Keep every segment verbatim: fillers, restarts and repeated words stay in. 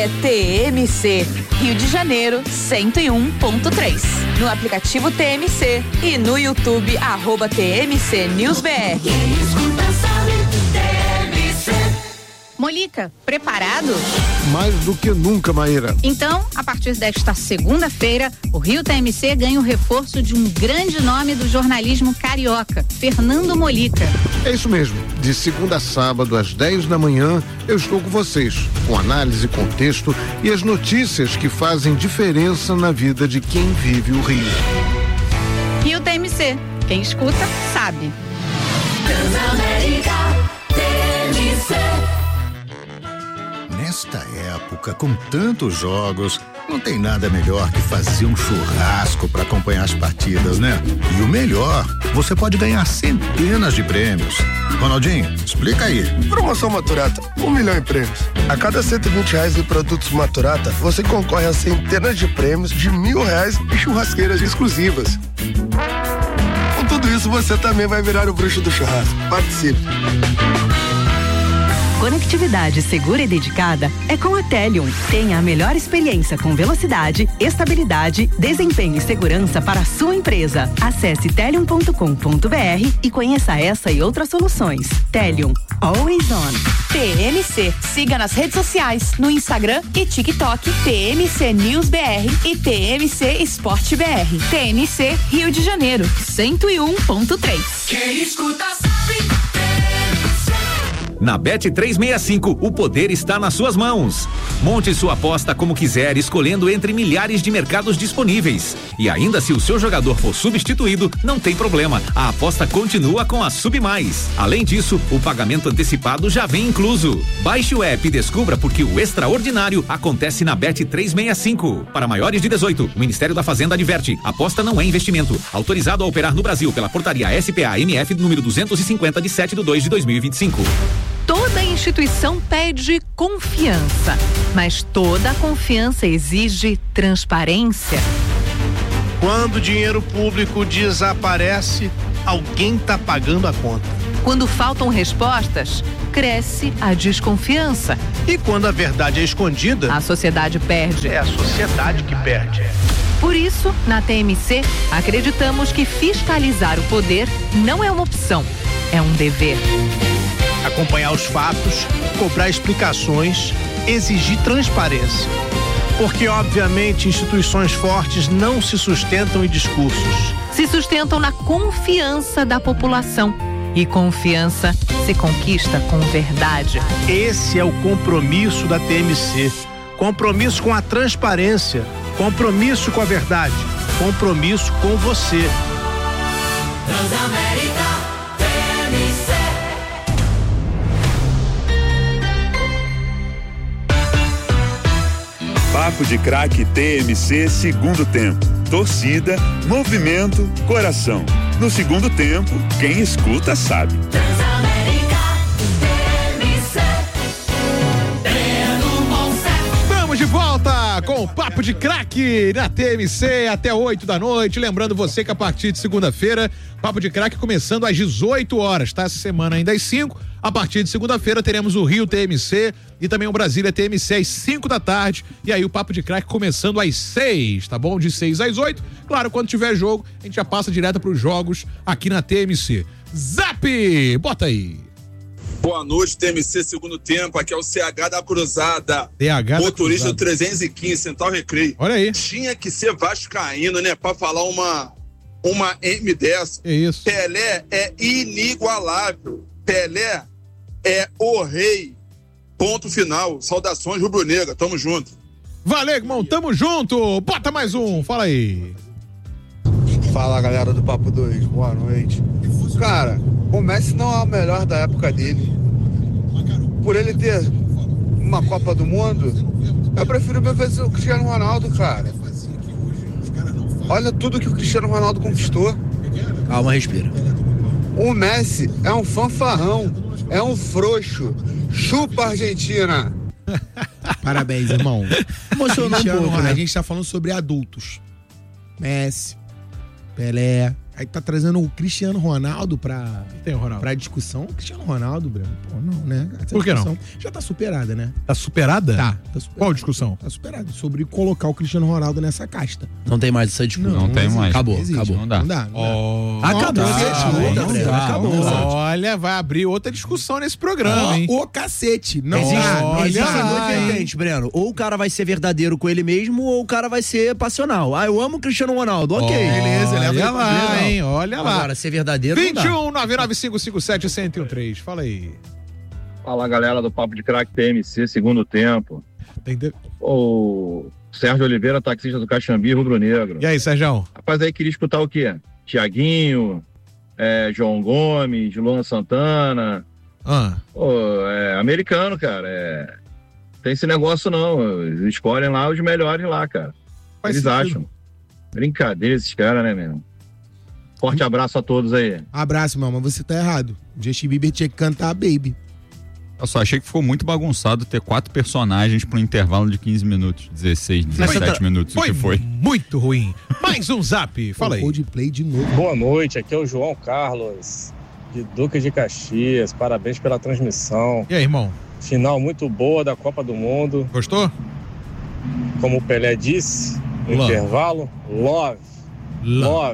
É T M C, Rio de Janeiro, cento e um ponto três. No aplicativo T M C e no YouTube, arroba T M C News B R. Quem escuta sabe, T M C. Molica, preparado? Mais do que nunca, Maíra. Então, a partir desta segunda-feira, o Rio T M C ganha o reforço de um grande nome do jornalismo carioca, Fernando Molica. É isso mesmo. De segunda a sábado, às dez da manhã, eu estou com vocês, com análise, contexto e as notícias que fazem diferença na vida de quem vive o Rio. Rio T M C. Quem escuta, sabe. Transamérica, T M C. Nesta época, com tantos jogos, não tem nada melhor que fazer um churrasco para acompanhar as partidas, né? E o melhor, você pode ganhar centenas de prêmios. Ronaldinho, explica aí. Promoção Maturata, um milhão em prêmios. A cada cento e vinte reais em produtos Maturata, você concorre a centenas de prêmios de mil reais e churrasqueiras exclusivas. Com tudo isso, você também vai virar o bruxo do churrasco. Participe. Conectividade segura e dedicada é com a Telium. Tenha a melhor experiência com velocidade, estabilidade, desempenho e segurança para a sua empresa. Acesse telium ponto com ponto b r e conheça essa e outras soluções. Telium, always on. T M C. Siga nas redes sociais, no Instagram e TikTok, T M C News B R e T M C Esporte B R. T M C Rio de Janeiro, cento e um ponto três. Quem escuta sabe, Na Bet trezentos e sessenta e cinco, o poder está nas suas mãos. Monte sua aposta como quiser, escolhendo entre milhares de mercados disponíveis. E ainda se o seu jogador for substituído, não tem problema. A aposta continua com a Submais. Além disso, o pagamento antecipado já vem incluso. Baixe o app e descubra porque o extraordinário acontece na Bet trezentos e sessenta e cinco. Para maiores de dezoito, o Ministério da Fazenda adverte: aposta não é investimento. Autorizado a operar no Brasil pela portaria S P A M F número duzentos e cinquenta de sete de dois de dois mil e vinte e cinco. Toda instituição pede confiança, mas toda confiança exige transparência. Quando o dinheiro público desaparece, alguém está pagando a conta. Quando faltam respostas, cresce a desconfiança. E quando a verdade é escondida, a sociedade perde. É a sociedade que perde. Por isso, na T M C, acreditamos que fiscalizar o poder não é uma opção, é um dever. Acompanhar os fatos, cobrar explicações, exigir transparência. Porque, obviamente, instituições fortes não se sustentam em discursos. Se sustentam na confiança da população. E confiança se conquista com verdade. Esse é o compromisso da T M C. Compromisso com a transparência. Compromisso com a verdade. Compromisso com você. Transamérica, T M C. Papo de Craque T M C segundo tempo. Torcida, movimento, coração. No segundo tempo, quem escuta sabe. Transamérica, T M C. Estamos de volta com o Papo de Craque na T M C até oito da noite. Lembrando você que a partir de segunda-feira, Papo de Craque começando às dezoito horas, tá? Essa semana ainda às cinco. A partir de segunda-feira teremos o Rio T M C e também o Brasília T M C às cinco da tarde. E aí o Papo de Craque começando às seis, tá bom? De seis às oito. Claro, quando tiver jogo, a gente já passa direto pros jogos aqui na T M C. Zap! Bota aí. Boa noite, T M C segundo tempo. Aqui é o C H da Cruzada. C H da motorista Cruzada. do trezentos e quinze, Central Recreio. Olha aí. Tinha que ser vascaíno, né? Pra falar uma, uma M dessa. É isso. Pelé é inigualável. Pelé é o rei. Ponto final. Saudações rubro-negra. Tamo junto. Valeu, irmão. Tamo junto. Bota mais um. Fala aí. Fala, galera do Papo dois. Boa noite. Cara, o Messi não é o melhor da época dele. Por ele ter uma Copa do Mundo, eu prefiro ver o Cristiano Ronaldo, cara. Olha tudo que o Cristiano Ronaldo conquistou. Calma, respira. O Messi é um fanfarrão, é um frouxo. Chupa, Argentina. Parabéns, irmão. Emocionou um pouco, né? A gente tá falando sobre adultos. Messi, Pelé, Aí tá trazendo o Cristiano Ronaldo pra, Tem o Ronaldo. pra discussão. Cristiano Ronaldo, Breno. Pô, não, né? Essa Por que não? discussão já tá superada, né? Tá superada? Tá. tá superada. Qual discussão? Tá superada. Sobre colocar o Cristiano Ronaldo nessa casta. Não tem mais essa discussão. Não, não tem existe, mais. Acabou, existe. acabou. Não dá. Não dá. Não dá. Oh, Acabou, Ó, gente. cacete, Outra, não Breno, dá. acabou. Olha, vai abrir outra discussão nesse programa, Ó, hein? o cacete. Não Existe, dá. Olha existem lá, duas hein? vertentes, Breno. Ou o cara vai ser verdadeiro com ele mesmo, ou o cara vai ser passional. Ah, eu amo o Cristiano Ronaldo. Ok. Beleza, leva ele Olha pra lá, Breno. hein? Olha lá. Agora, ser verdadeiro não vinte dá. e um, nove nove cinco cinco sete, um zero um três. Fala aí. Fala, galera do Papo de Craque T M C, segundo tempo. Entendeu? O Sérgio Oliveira, taxista do Caxambi, Rubro Negro. E aí, Sérgio? Rapaz, aí queria escutar o quê? Tiaguinho, é, João Gomes, Luan Santana. Ah. Pô, é americano, cara. É... Tem esse negócio não. Eles escolhem lá os melhores lá, cara. Faz Eles sentido. acham. Brincadeira esses caras, né, meu? Forte abraço a todos aí. Abraço, irmão, mas você tá errado. O Justin Bieber tinha que cantar Baby. Eu só achei que ficou muito bagunçado ter quatro personagens para um intervalo de quinze minutos, dezesseis, dezessete Foi- minutos, o que foi. Muito ruim. Mais um zap. Fala aí. Coldplay de novo. Boa noite, aqui é o João Carlos, de Duque de Caxias. Parabéns pela transmissão. E aí, irmão? Final muito boa da Copa do Mundo. Gostou? Como o Pelé disse no Love. intervalo, love. Love.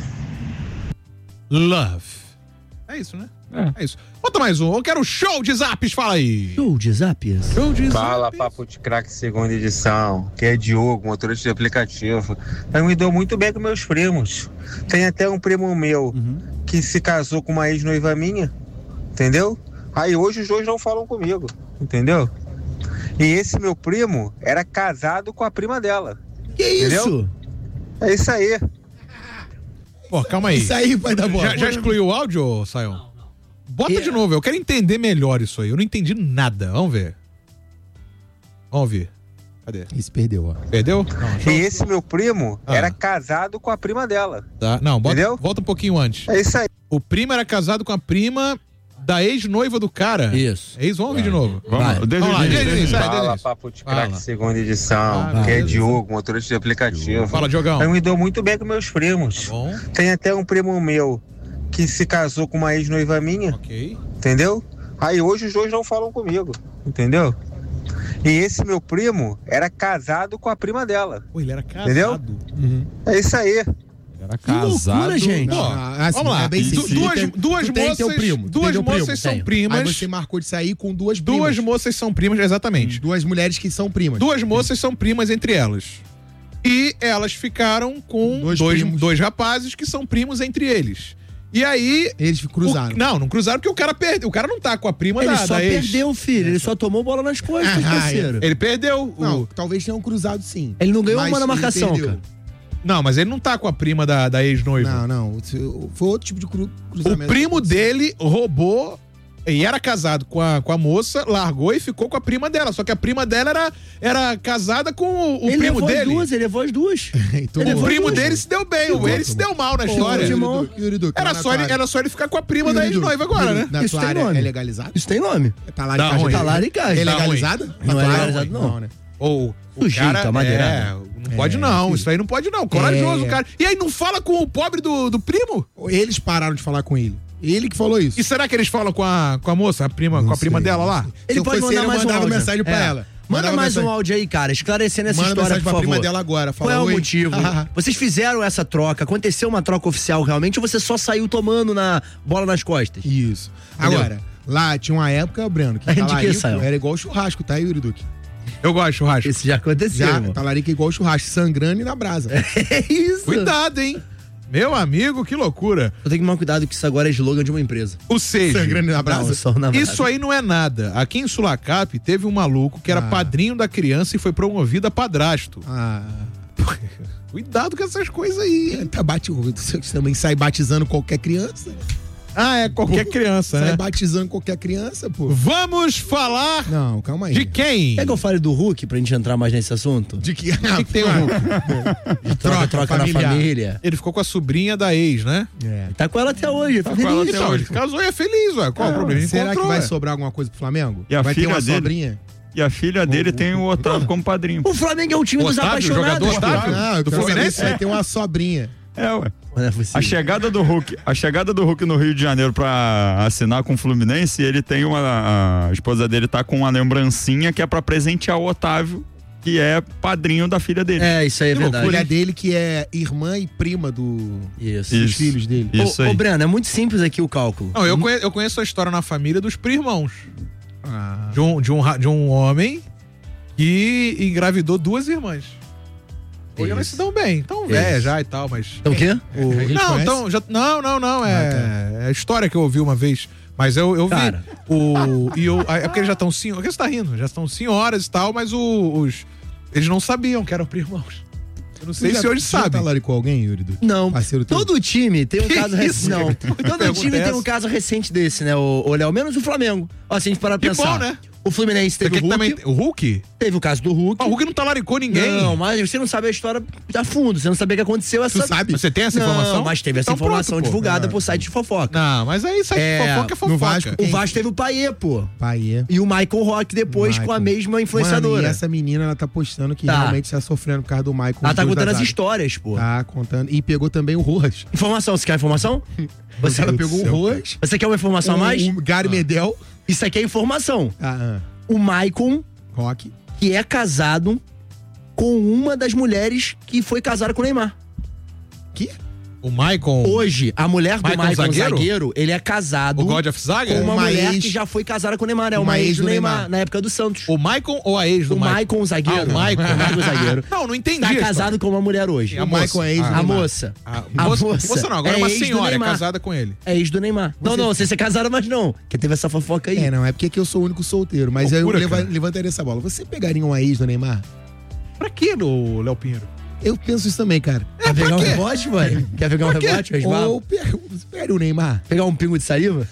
Love. É isso, né? É. é isso. Bota mais um. Eu quero show de zaps. Fala aí. Show de zaps. Show de Fala, zaps. Papo de Craque, segunda edição. Que é Diogo, motorista de aplicativo. Eu me dou muito bem com meus primos. Tem até um primo meu que se casou com uma ex-noiva minha, entendeu? Aí hoje os dois não falam comigo, entendeu? E esse meu primo era casado com a prima dela. Que entendeu? isso? É isso aí. Pô, calma aí. Isso aí vai dar bola. Já, já excluiu o áudio, Sayão? Bota de novo. Eu quero entender melhor isso aí. Eu não entendi nada. Vamos ver. Vamos ver. Cadê? Isso perdeu, ó. Perdeu? Não, E esse meu primo Ah. era casado com a prima dela. Tá. Não, bota, Entendeu? volta um pouquinho antes. É isso aí. O primo era casado com a prima da ex-noiva do cara. Isso. É isso? Vamos ouvir de novo. Vamos, desde Vamos lá, o início, desde o início, desde o sai, Fala, Denis. Papo de Fala. Craque, segunda edição. Ah, que é beleza. Diogo, motorista de aplicativo. Fala, Diogão. Eu me dou muito bem com meus primos. Tá bom. Tem até um primo meu que se casou com uma ex-noiva minha, Ok. entendeu? Aí hoje os dois não falam comigo, entendeu? E esse meu primo era casado com a prima dela. Pô, ele era casado. Entendeu? É isso aí. Era Que loucura, gente. Pô, Ah, assim, vamos lá. é bem Du- simples. duas Tu tem- duas tu tem moças, teu primo, tu duas tem teu moças primo. são Tem. primas. Aí você marcou de sair com duas primas. Duas moças são primas, exatamente. Duas mulheres que são primas. Duas moças são primas entre elas. E elas ficaram com Dois dois, primos. dois rapazes que são primos entre eles. E aí. Eles cruzaram. o- não, não cruzaram porque o cara perdeu. O cara não tá com a prima Ele da, só da ex. perdeu, filho. Ele só tomou bola nas costas, Ah, parceiro. Ele perdeu. Não, o- talvez tenham cruzado sim. Ele não ganhou Mas uma na ele marcação, perdeu. cara. Não, mas ele não tá com a prima da, da ex-noiva. Não, não. Foi outro tipo de cru, O cruzamento. primo dele roubou e era casado com a, com a moça, largou e ficou com a prima dela. Só que a prima dela era, era casada com o, o Ele primo levou as dele. duas, ele levou as duas. Então, O levou primo duas, dele mano. se deu bem, o ele se deu mal na Pô, história. de mão. Era só, ele, era só ele ficar com a prima da ex-noiva agora, né? Na Isso tua tem área nome. é legalizado? Isso tem nome. Tá lá Dá em casa. ruim. Tá lá em casa. É Dá legalizado? Não Na é tua área? legalizado, não. né? Ou o Sujeito, cara madeirado. é, não pode É, não, filho. isso aí não pode não. Corajoso É. o cara. E aí não fala com o pobre do, do primo? Eles pararam de falar com ele. Ele que falou isso. E será que eles falam com a, com a moça, a prima, com a prima sei, dela lá? não sei. Ele Se eu pode fosse mandar ele, eu mais um mandava áudio. mensagem pra É. ela. Manda Mandava mais um mensagem- áudio aí, cara, esclarecendo essa Manda história, mensagem por pra favor. prima dela agora. Fala, Qual é o "Oi." motivo? Vocês fizeram essa troca? Aconteceu uma troca oficial realmente ou você só saiu tomando na bola nas costas? Isso. Entendeu? Agora, lá tinha uma época, Breno, que A gente talarico que saiu. era igual churrasco, tá, Yuri Duque? Eu gosto de churrasco. Isso já aconteceu, Já, irmão. talarico é igual churrasco, sangrando e na brasa. É isso. Cuidado, hein? Meu amigo, que loucura. Eu tenho que tomar cuidado que isso agora é slogan de uma empresa. Ou seja, Sangrando e na brasa. Não, só na brasa. isso aí não é nada. Aqui em Sulacap teve um maluco que era Ah. padrinho da criança e foi promovido a padrasto. Ah, Cuidado com essas coisas aí, hein? tá bate, você também sai batizando qualquer criança. Ah, é qualquer criança, Sai né? batizando qualquer criança, pô. Vamos falar Não, calma aí. de quem? Quer que eu fale do Hulk pra gente entrar mais nesse assunto? De que, O que, que tem o Hulk? De troca, troca na familiar. família. Ele ficou com a sobrinha da ex, né? É. Tá com ela até hoje, tá Com ela feliz. até hoje. Casou e é feliz, ué. Qual o problema? Ele Será encontrou, que vai ué. sobrar alguma coisa pro Flamengo? E a vai ter filha uma dele? sobrinha? E a filha dele tem o Otávio como padrinho. O Flamengo é o time dos Otávio, apaixonados. jogador pô. Otávio? Não, eu Do quero saber Fluminense? se vai ter uma sobrinha. É, ué. A chegada do Hulk, a chegada do Hulk no Rio de Janeiro pra assinar com o Fluminense, ele tem uma, a esposa dele tá com uma lembrancinha que é pra presentear o Otávio, que é padrinho da filha dele. É, isso aí é Que verdade. loucura. Filha dele que é irmã e prima do Isso. dos Isso. filhos dele. Isso Ô, aí. ô, Breno, é muito simples aqui o cálculo. Não, eu conheço, eu conheço a história na família dos primo-irmãos. De, um, de, um, ra- de um homem que engravidou duas irmãs. Hoje elas se dão bem. Então, velha já e tal, mas. Então o quê? O- A gente Não, conhece? então, já, não, não, não. É, é a história que eu ouvi uma vez. Mas eu, eu vi. Cara. O, e eu, é porque eles já estão senhoras. Por que você tá rindo? Já estão senhoras e tal, mas o- os. Eles não sabiam que eram primo-irmãos. Eu não sei Tu já- se hoje tu já sabe. talaricou alguém, Yuri? Do Não, parceiro teu? todo time tem um Que caso recente. isso, Não, cara? todo Pergunta time tem essa? um caso recente desse, né, o, o Léo? Menos o Flamengo. Ó, se a gente parar pra Que pensar. bom, né? O Fluminense teve Porque o Hulk. também, o Hulk? Teve o caso do Hulk. Ah, o Hulk não talaricou ninguém. Não, mas você não sabe a história a fundo. Você não sabia o que aconteceu. Essa... Tu sabe? Você tem essa Não, informação? mas teve essa Então informação pronto, pô. divulgada Ah. por site de fofoca. Não, mas aí site É, de fofoca é fofoca. no Vasco, O Vasco teve o Paiê, pô. Paiê. E o Michael Rock depois com a Michael. mesma influenciadora. Mano, e essa menina, ela tá postando que Tá. realmente está sofrendo por causa do Michael. Ela tá os dois contando da as zaga. histórias, pô. Tá contando. E pegou também o Rojas. Informação, você quer informação? Você, Ela pegou o Rojas. você quer uma informação a o, mais? O Gary Medel. Isso aqui é informação. Ah, ah. O Michael, Rock. que é casado com uma das mulheres que foi casada com o Neymar. Que? O Maicon. Hoje, a mulher do Maicon Michael zagueiro? zagueiro? ele é casado O God of Zaga? com uma, Uma mulher ex- que já foi casada com o Neymar, né? Uma, uma ex ex do do Neymar, Neymar. na época do Santos. O Maicon ou a ex do O Maicon? Maicon zagueiro. Ah, o Maicon. O Maicon zagueiro. Não, não entendi. Tá a casado história. com uma mulher hoje. A O moça. Maicon é ex do Ah, A Neymar. moça. A A moça, moça moça não, agora é é uma ex do senhora Neymar. casada com ele. É ex do Neymar. Não, não, você ser casada, mas não. Porque teve essa fofoca aí. É, não, é porque aqui eu sou o único solteiro. Mas Loucura, eu leva- cara. levantaria essa bola. Você pegaria uma ex do Neymar? Pra que, no Léo Pinheiro? Eu penso isso também, cara. Quer pegar um rebote, mãe? Quer pegar um rebote? Resvala? Ou pega, pega o Neymar. Pegar um pingo de saliva?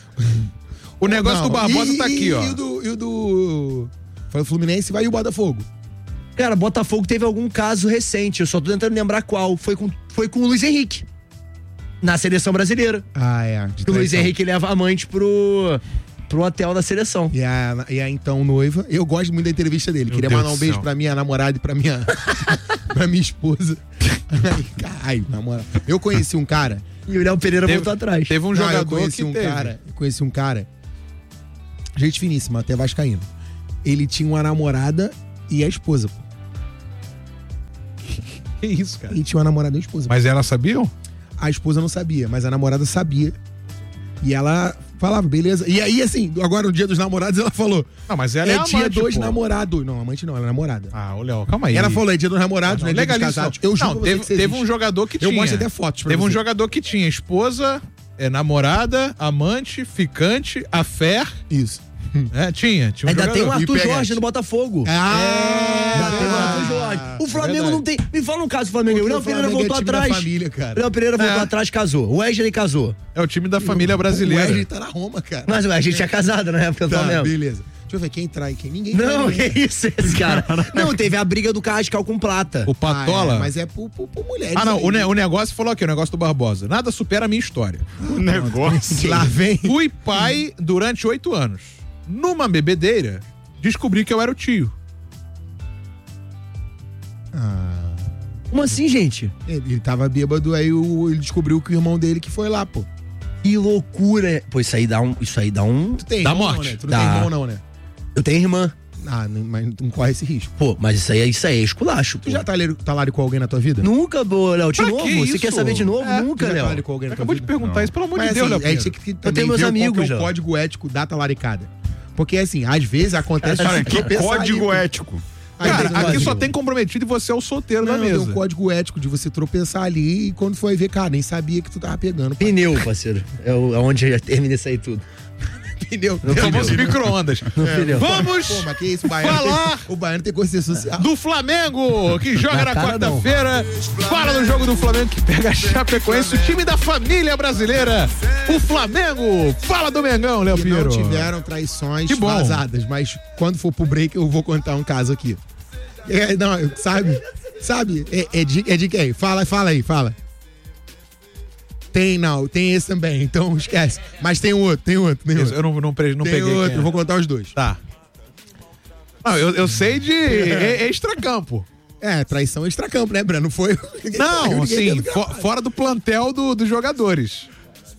O negócio Não, do Barbosa e- tá aqui, e- ó. E o do, e o do foi o Fluminense vai e o Botafogo. Cara, Botafogo teve algum caso recente, eu só tô tentando lembrar qual. Foi com, foi com o Luiz Henrique. Na seleção brasileira. Ah, é. de Que o Luiz traição. Henrique leva a amante pro, pro hotel da seleção. E a, e a então noiva. Eu gosto muito da entrevista dele. Meu Queria Deus mandar um do beijo céu. pra minha namorada e pra minha, pra minha esposa. Ai, ai, na moral. Eu conheci um cara. E o Léo Pereira Teve- voltou atrás. Teve um Não, eu jogador conheci que um teve. cara. Eu conheci um cara. Gente finíssima, até vascaíno. Ele tinha uma namorada e a esposa, pô. Que isso, cara? Ele tinha uma namorada e a esposa. Mas elas sabiam? A esposa não sabia, mas a namorada sabia. E ela falava, beleza. E aí, assim, agora no dia dos namorados, ela falou. Não, mas ela é, É, dia amante, dois pô. namorados. Não, amante não, ela é namorada. Ah, ô Léo, calma aí. Ela falou, é dia dos namorados, Não, né? Dia dos legaliza casados. não. Eu juro Não, pra você teve, que isso teve um existe. jogador que Eu tinha. mostro até fotos pra Teve um você. jogador que tinha esposa, é, namorada, amante, ficante, affair. Isso. É, tinha, tinha um Ainda jogador. tem o Arthur E Peguete. Jorge no Botafogo. Ah! Ainda tem o Arthur Jorge. O Flamengo verdade. não tem. Me fala um caso do Flamengo. Porque O Léo o Pereira Flamengo é voltou time da atrás. família, cara. O Léo Pereira voltou É. atrás, casou. O Wesley casou. É o time da família brasileira. O Wesley tá na Roma, cara. Mas a gente é casado na época do Tá, Flamengo. beleza. Deixa eu ver quem trai quem. Ninguém Não, trai ninguém. que isso, esse cara. Não, teve a briga do Carrascal com Prata. O Patola. Ah, é, mas é por, por, por mulheres. Ah, não, aí. o, ne- o negócio falou aqui, o negócio do Barbosa. Nada supera a minha história. O negócio. Lá vem. Fui pai durante oito anos. Numa bebedeira, descobri que eu era o tio. Ah, Como assim, gente? ele, ele tava bêbado, aí o, ele descobriu que o irmão dele que foi lá, pô. Que loucura. Pô, isso aí dá um. Isso aí dá um. Tu tem Da irmão, morte. Não, né? Tu não Dá. tem irmão, não, né? Eu tenho irmã. Ah, não, mas tu não corre esse risco. Pô, mas isso aí, isso aí é esculacho. Tu pô. já talarico com alguém na tua vida? Nunca, pô, Léo. De Pra novo? que Você isso? quer saber de novo? É, Nunca, Tu já Léo. talaricou alguém na tua Acabou de vida? perguntar isso, pelo amor de Mas Deus, assim, Léo aí Pinheiro. você tem que também tenho meus ver qual amigos, que é o Léo. código ético da talaricada. Porque assim, às vezes acontece... Cara, de que tropeçar código ali, pô. ético? Aí Cara, tem aqui código. só tem comprometido e você é o solteiro Não, da tem mesa. um código ético de você tropeçar ali e quando foi ver, cara, nem sabia que tu tava pegando. pai. Pneu, parceiro. É o- é onde eu termina isso aí tudo. Pneu. No Famoso pneu. micro-ondas. No pneu. Vamos Pô, mas que isso, o baiano falar tem, o baiano tem consciência social. do Flamengo, que joga Na na cara, não. quarta-feira. Fala do jogo do Flamengo que pega a Chapecoense, o time da família brasileira. O Flamengo. Fala do Mengão, Léo Que não Pinheiro. tiveram traições Que bom. vazadas, mas quando for pro break eu vou contar um caso aqui. É, não, sabe? Sabe? É, é, de, é de quem? Fala, fala aí, fala. Tem, não, tem esse também, então esquece. Mas tem um outro, tem outro, tem Isso, outro. eu não, não, pre- não tem peguei. outro, quem é. eu vou contar os dois. Tá. Não, eu, eu sei de e- extracampo. É, traição extracampo, né, Breno? Foi. Não, assim, fo- fora do plantel do- dos jogadores.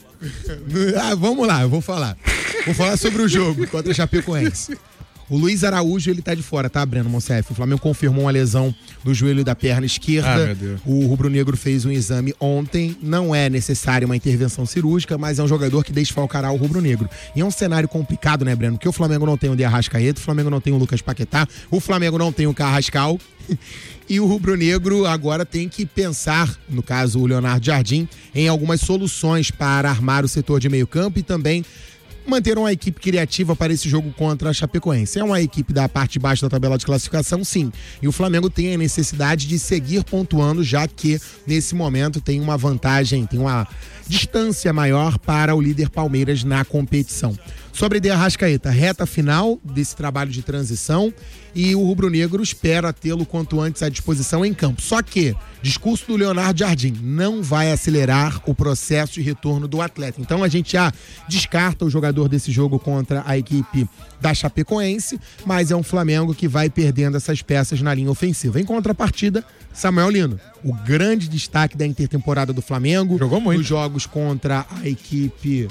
Ah, vamos lá, eu vou falar. Vou falar sobre o jogo contra a Chapecoense. O Luiz Araújo, ele tá de fora, tá, Breno Monsef? O Flamengo confirmou uma lesão do joelho e da perna esquerda. Ah, meu Deus. O rubro-negro fez um exame ontem. Não é necessária uma intervenção cirúrgica, mas é um jogador que desfalcará o rubro-negro. E é um cenário complicado, né, Breno? Porque o Flamengo não tem o De Arrascaeta, o Flamengo não tem o Lucas Paquetá, o Flamengo não tem o Carrascal. E o rubro-negro agora tem que pensar, no caso o Leonardo Jardim, em algumas soluções para armar o setor de meio campo e também manter uma equipe criativa para esse jogo contra a Chapecoense. É uma equipe da parte de baixo da tabela de classificação, sim. E o Flamengo tem a necessidade de seguir pontuando, já que nesse momento tem uma vantagem, tem uma distância maior para o líder Palmeiras na competição. Sobre De Arrascaeta, reta final desse trabalho de transição e o rubro-negro espera tê-lo quanto antes à disposição em campo. Só que, discurso do Leonardo Jardim, não vai acelerar o processo de retorno do atleta. Então a gente já descarta o jogador desse jogo contra a equipe da Chapecoense, mas é um Flamengo que vai perdendo essas peças na linha ofensiva. Em contrapartida, Samuel Lino, o grande destaque da intertemporada do Flamengo. Jogou muito. Nos jogos contra a equipe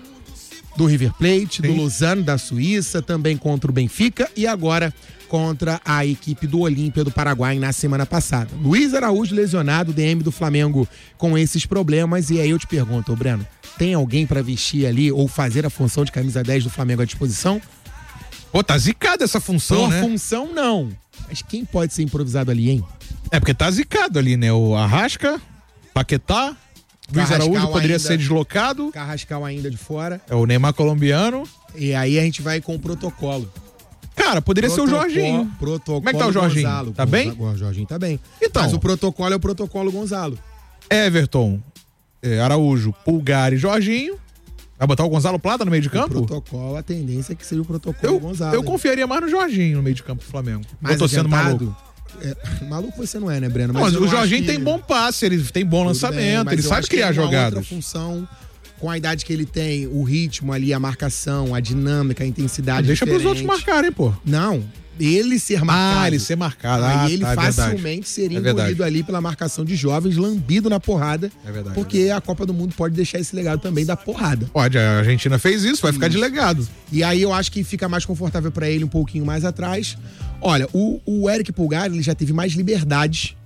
do River Plate, do Lausanne da Suíça, também contra o Benfica e agora contra a equipe do Olímpia do Paraguai na semana passada. Luiz Araújo lesionado, D M do Flamengo com esses problemas, e aí eu te pergunto, ô Breno, tem alguém pra vestir ali ou fazer a função de camisa dez do Flamengo à disposição? Pô, tá zicada essa função, Por né? função não, mas quem pode ser improvisado ali, hein? É porque tá zicado ali, né? O Arrasca, Paquetá, Luiz Carrascal Araújo poderia ainda- ser deslocado. Carrascal ainda de fora. É o Neymar colombiano. E aí a gente vai com o protocolo. Cara, poderia ser o Protocolo- Jorginho. Protocolo Como é que tá o Jorginho? Gonzalo. Tá bem? O Jorginho tá bem. Então. Mas o protocolo é o protocolo Gonzalo. Everton, é, Araújo, Pulgar e Jorginho. Vai botar o Gonzalo Plata no meio de campo? O protocolo, a tendência é que seja o protocolo Eu, Gonzalo. eu hein? confiaria mais no Jorginho no meio de campo do Flamengo. Mais eu tô sendo adiantado? maluco. É, maluco você não é, né, Breno? Não, mas eu o acho Jorginho que- tem bom passe, ele tem bom Tudo lançamento, bem, mas ele eu sabe acho que criar é uma jogadas. outra função, com a idade que ele tem, o ritmo ali, a marcação, a dinâmica, a intensidade. Deixa pros diferente. outros marcarem, pô. Não, ele ser marcado. Ah, ele ser marcado. Aí Ah, ele tá, é verdade. facilmente seria É verdade. engolido ali pela marcação de jovens, lambido na porrada. É verdade. Porque a Copa do Mundo pode deixar esse legado também da porrada. Pode, a Argentina fez isso, vai ficar de Isso. legado. E aí eu acho que fica mais confortável pra ele um pouquinho mais atrás. Olha, o, o Eric Pulgar, ele já teve mais liberdade